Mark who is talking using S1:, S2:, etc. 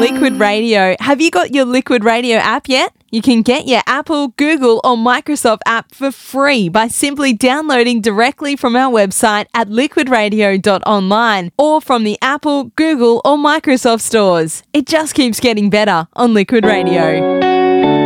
S1: Liquid Radio. Have you got your Liquid Radio app yet? You can get your Apple, Google or Microsoft app for free by simply downloading directly from our website at liquidradio.online or from the Apple, Google or Microsoft stores. It just keeps getting better on Liquid Radio.